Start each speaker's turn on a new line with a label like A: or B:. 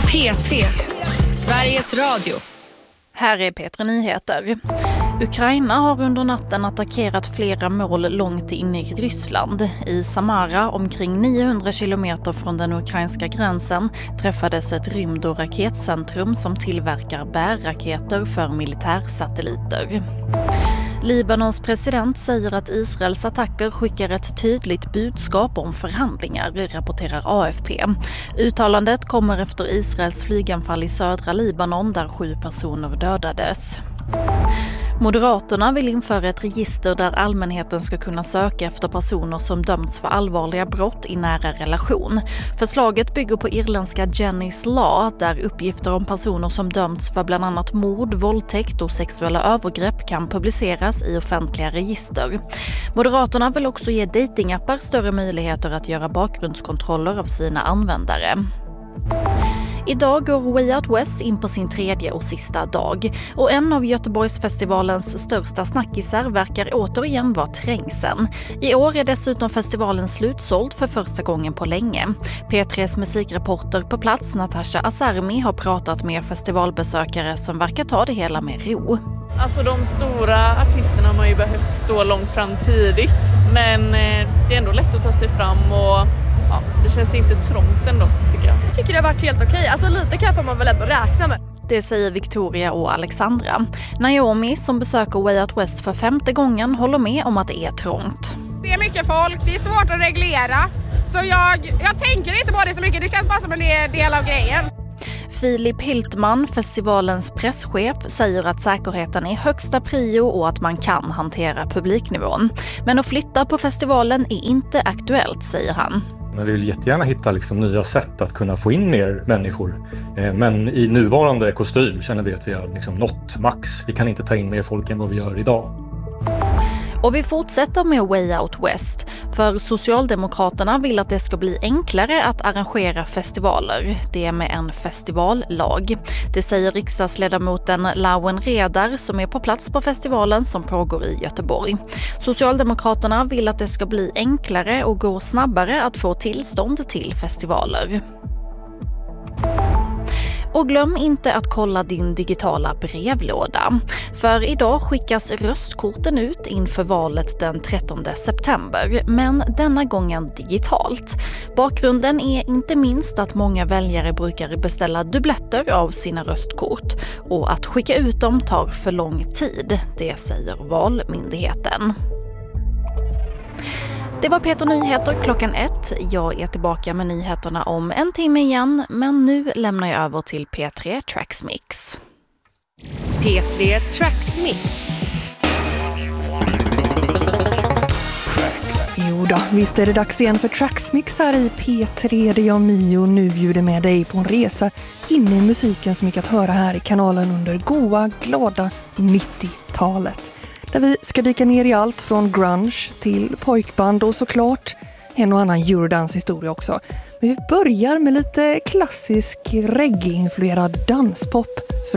A: P3, Sveriges Radio.
B: Här är P3 Nyheter. Ukraina har under natten attackerat flera mål långt inne i Ryssland. I Samara, omkring 900 kilometer från den ukrainska gränsen, träffades ett rymd- och raketcentrum som tillverkar bärraketer för militärsatelliter. Libanons president säger att Israels attacker skickar ett tydligt budskap om förhandlingar, rapporterar AFP. Uttalandet kommer efter Israels flyganfall i södra Libanon där 7 personer dödades. Moderaterna vill införa ett register där allmänheten ska kunna söka efter personer som dömts för allvarliga brott i nära relation. Förslaget bygger på irländska Jennys Law, där uppgifter om personer som dömts för bland annat mord, våldtäkt och sexuella övergrepp kan publiceras i offentliga register. Moderaterna vill också ge datingappar större möjligheter att göra bakgrundskontroller av sina användare. Idag går Way Out West in på sin 3:e och sista dag. Och en av Göteborgsfestivalens största snackisar verkar återigen vara trängseln. I år är dessutom festivalen slutsåld för första gången på länge. P3s musikreporter på plats, Natasha Asarmi, har pratat med festivalbesökare som verkar ta det hela med ro.
C: Alltså de stora artisterna har man ju behövt stå långt fram tidigt. Men det är ändå lätt att ta sig fram och ja, det känns inte trångt ändå, tycker jag.
D: Jag tycker det har varit helt okej. Alltså lite kan får man väl ändå räkna med.
B: Det säger Victoria och Alexandra. Naomi, som besöker Way Out West för 5:e gången, håller med om att det är trångt.
E: Det är mycket folk, det är svårt att reglera. Så jag tänker inte på det så mycket, det känns bara som en del av grejen.
B: Filip Hiltman, festivalens presschef, säger att säkerheten är högsta prio och att man kan hantera publiknivån. Men att flytta på festivalen är inte aktuellt, säger han.
F: Men vi vill jättegärna hitta nya sätt att kunna få in mer människor. Men i nuvarande kostym känner vi att vi har nått max. Vi kan inte ta in mer folk än vad vi gör idag.
B: Och vi fortsätter med Way Out West. För Socialdemokraterna vill att det ska bli enklare att arrangera festivaler. Det är med en festivallag. Det säger riksdagsledamoten Lawen Redar som är på plats på festivalen som pågår i Göteborg. Socialdemokraterna vill att det ska bli enklare och gå snabbare att få tillstånd till festivaler. Och glöm inte att kolla din digitala brevlåda. För idag skickas röstkorten ut inför valet den 13 september, men denna gången digitalt. Bakgrunden är inte minst att många väljare brukar beställa dubbletter av sina röstkort och att skicka ut dem tar för lång tid, det säger Valmyndigheten. Det var P3 Nyheter klockan 1. Jag är tillbaka med nyheterna om en timme igen, men nu lämnar jag över till P3 Tracks Mix.
A: P3 Tracks Mix.
G: Jo då, visst är det dags igen för Tracks Mix här i P3 där jag Mio nu bjuder med dig på en resa in i musiken som gick att höra här i kanalen under goa, glada 90-talet. Där vi ska dyka ner i allt från grunge till pojkband och såklart en och annan Eurodance-historia också. Men vi börjar med lite klassisk reggae-influerad danspop